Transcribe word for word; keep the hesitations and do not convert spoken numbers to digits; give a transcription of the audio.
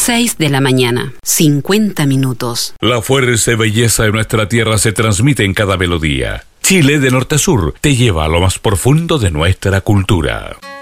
seis de la mañana, cincuenta minutos. La fuerza y belleza de nuestra tierra se transmite en cada melodía. Chile, de norte a sur, te lleva a lo más profundo de nuestra cultura.